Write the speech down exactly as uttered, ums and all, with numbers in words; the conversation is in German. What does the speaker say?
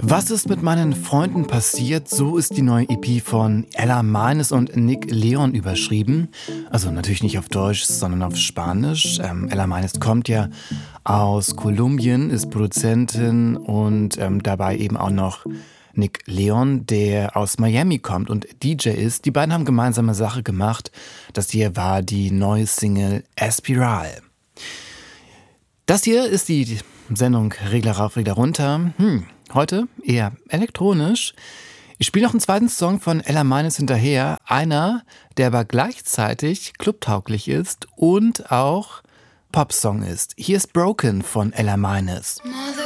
Was ist mit meinen Freunden passiert? So ist die neue E P von Ella Meines und Nick Leon überschrieben. Also natürlich nicht auf Deutsch, sondern auf Spanisch. Ähm, Ella Meines kommt ja aus Kolumbien, ist Produzentin und ähm, dabei eben auch noch Nick Leon, der aus Miami kommt und D J ist. Die beiden haben gemeinsame Sache gemacht. Das hier war die neue Single Espiral. Das hier ist die Sendung Regler rauf, Regler runter. Hm, heute eher elektronisch. Ich spiele noch einen zweiten Song von Ella Meines hinterher. Einer, der aber gleichzeitig clubtauglich ist und auch Popsong ist. Hier ist Broken von Ella Meines. Mother